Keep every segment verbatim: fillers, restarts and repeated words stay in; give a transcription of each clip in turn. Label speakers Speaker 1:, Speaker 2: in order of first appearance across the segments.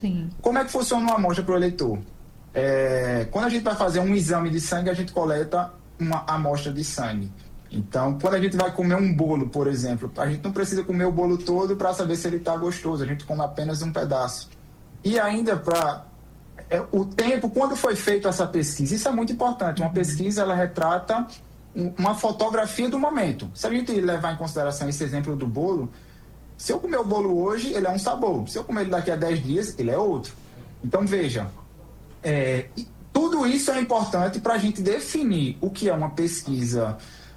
Speaker 1: Sim.
Speaker 2: Como é que funciona uma amostra para o eleitor? É, quando a gente vai fazer um exame de sangue, a gente coleta uma amostra de sangue. Então, quando a gente vai comer um bolo, por exemplo, a gente não precisa comer o bolo todo para saber se ele está gostoso, a gente come apenas um pedaço. E ainda para é, o tempo, quando foi feita essa pesquisa, isso é muito importante. Uma pesquisa, ela retrata um, uma fotografia do momento. Se a gente levar em consideração esse exemplo do bolo, se eu comer o bolo hoje, ele é um sabor. Se eu comer ele daqui a dez dias, ele é outro. Então, veja, é, tudo isso é importante para a gente definir o que é uma pesquisa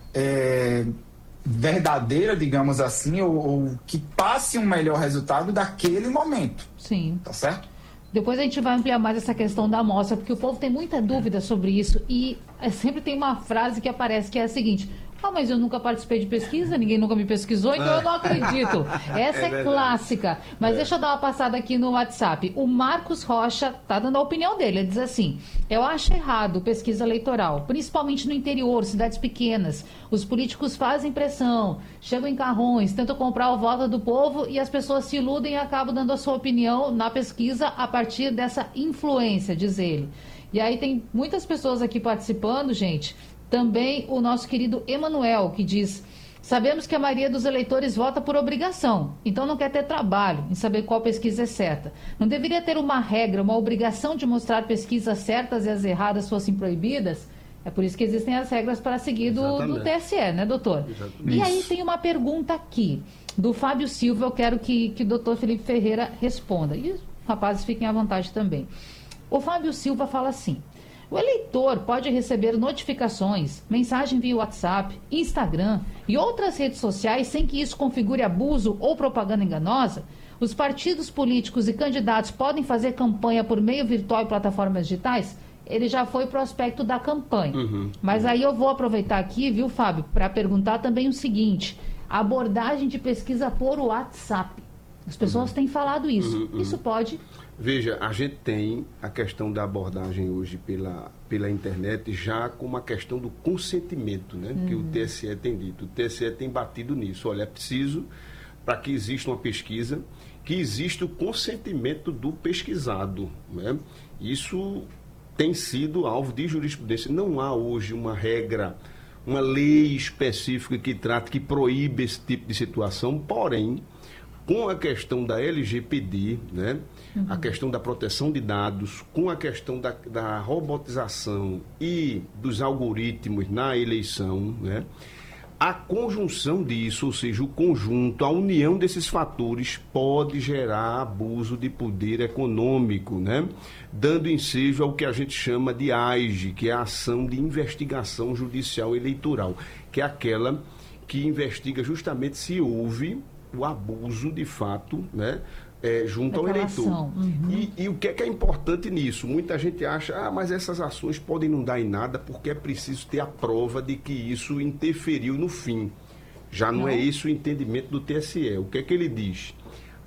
Speaker 2: é, verdadeira, digamos assim, ou, ou que passe um melhor resultado daquele momento.
Speaker 1: Sim.
Speaker 2: Tá certo?
Speaker 1: Depois a gente vai ampliar mais essa questão da amostra, porque o povo tem muita dúvida sobre isso e sempre tem uma frase que aparece que é a seguinte: ah, mas eu nunca participei de pesquisa, ninguém nunca me pesquisou, então eu não acredito. Essa é, é clássica. Mas é. deixa eu dar uma passada aqui no WhatsApp. O Marcos Rocha tá dando a opinião dele. Ele diz assim: eu acho errado pesquisa eleitoral, principalmente no interior, cidades pequenas. Os políticos fazem pressão, chegam em carrões, tentam comprar o voto do povo e as pessoas se iludem e acabam dando a sua opinião na pesquisa a partir dessa influência, diz ele. E aí tem muitas pessoas aqui participando, gente. Também o nosso querido Emanuel, que diz: sabemos que a maioria dos eleitores vota por obrigação, então não quer ter trabalho em saber qual pesquisa é certa. Não deveria ter uma regra, uma obrigação de mostrar pesquisas certas e as erradas fossem proibidas? É por isso que existem as regras para seguir do, do T S E, né, doutor? Exatamente. E aí tem uma pergunta aqui, do Fábio Silva, eu quero que, que o doutor Felipe Ferreira responda. E os rapazes fiquem à vontade também. O Fábio Silva fala assim: o eleitor pode receber notificações, mensagem via WhatsApp, Instagram e outras redes sociais sem que isso configure abuso ou propaganda enganosa? Os partidos políticos e candidatos podem fazer campanha por meio virtual e plataformas digitais? Ele já foi prospecto da campanha. Uhum, Mas uhum. aí eu vou aproveitar aqui, viu, Fábio, para perguntar também o seguinte: a abordagem de pesquisa por WhatsApp. As pessoas uhum. têm falado isso. Uhum, uhum. Isso pode...
Speaker 3: Veja, a gente tem a questão da abordagem hoje pela, pela internet já com uma questão do consentimento, né? Uhum. Que o T S E tem dito. O T S E tem batido nisso. Olha, é preciso, para que exista uma pesquisa, que exista o consentimento do pesquisado, né? Isso tem sido alvo de jurisprudência. Não há hoje uma regra, uma lei específica que trate, que proíbe esse tipo de situação, porém, com a questão da L G P D, né? Uhum. A questão da proteção de dados, com a questão da, da robotização e dos algoritmos na eleição, né? A conjunção disso, ou seja, o conjunto, a união desses fatores pode gerar abuso de poder econômico, né? Dando ensejo ao que a gente chama de A I G, que é a Ação de Investigação Judicial Eleitoral, que é aquela que investiga justamente se houve o abuso, de fato, né, é, junto ao eleitor. Uhum. E, e o que é, que é importante nisso? Muita gente acha, ah, mas essas ações podem não dar em nada porque é preciso ter a prova de que isso interferiu no fim. Já não, não é esse o entendimento do T S E. O que é que ele diz?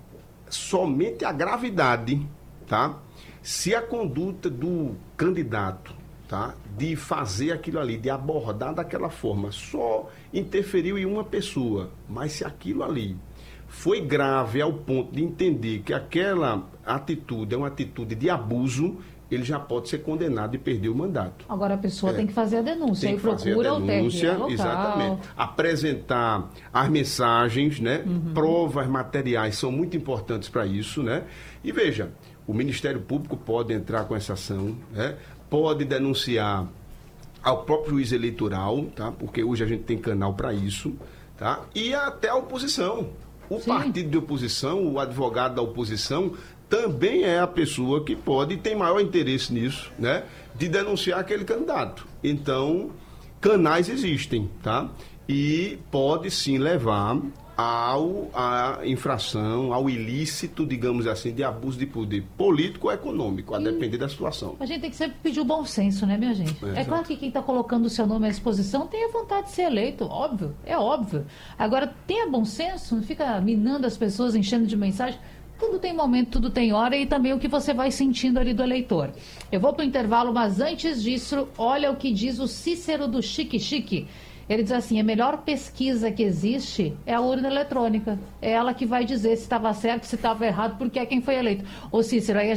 Speaker 3: Somente a gravidade, tá? Se a conduta do candidato, tá, de fazer aquilo ali, de abordar daquela forma, só interferiu em uma pessoa, mas se aquilo ali foi grave ao ponto de entender que aquela atitude é uma atitude de abuso, ele já pode ser condenado e perder o mandato.
Speaker 1: Agora a pessoa é. tem que fazer a denúncia.
Speaker 3: Tem que fazer procura a denúncia, o T R E exatamente. Apresentar as mensagens, né? Uhum. Provas materiais são muito importantes para isso, né? E veja, o Ministério Público pode entrar com essa ação, né? Pode denunciar ao próprio juiz eleitoral, tá? Porque hoje a gente tem canal para isso, tá? E até a oposição. O Sim. partido de oposição, o advogado da oposição, também é a pessoa que pode e tem maior interesse nisso, né? De denunciar aquele candidato. Então, canais existem, tá? E pode sim levar ao, à infração, ao ilícito, digamos assim, de abuso de poder político ou econômico, a depender da situação.
Speaker 1: A gente tem que sempre pedir o bom senso, né, minha gente? É, é claro que quem está colocando o seu nome à exposição tem a vontade de ser eleito, óbvio, é óbvio. Agora, tenha bom senso, não fica minando as pessoas, enchendo de mensagem. Tudo tem momento, tudo tem hora e também o que você vai sentindo ali do eleitor. Eu vou para o intervalo, mas antes disso, olha o que diz o Cícero do Chique Chique. Ele diz assim, a melhor pesquisa que existe é a urna eletrônica. É ela que vai dizer se estava certo, se estava errado, porque é quem foi eleito. Ô Cícero, aí a